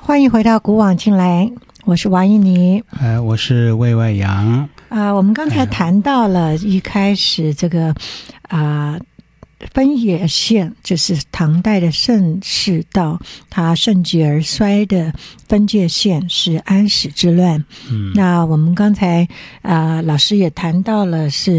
欢迎回到古往今来，我是王一妮， 我是魏外阳。 我们刚才谈到了一开始这个分野线，就是唐代的盛世到它盛极而衰的分界线是安史之乱。那我们刚才老师也谈到了是